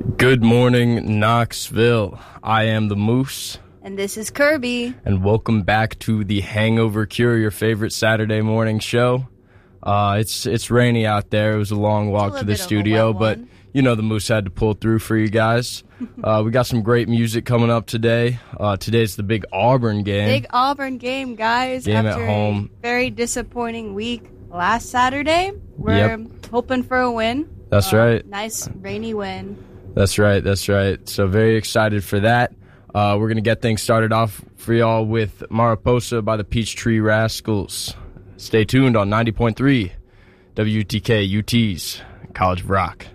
Good morning, Knoxville. I am the Moose. And this is Kirby. And welcome back to the Hangover Cure, your favorite Saturday morning show. It's rainy out there. It was a long walk to the studio, but you know the Moose had to pull through for you guys. We got some great music coming up today. Today's the big Auburn game. Big Auburn game, guys. Game After at home. A very disappointing week last Saturday. We're hoping for a win. That's right. Nice rainy win. That's right. So very excited for that. We're going to get things started off for y'all with Mariposa by the Peachtree Rascals. Stay tuned on 90.3 WTK UT's College of Rock.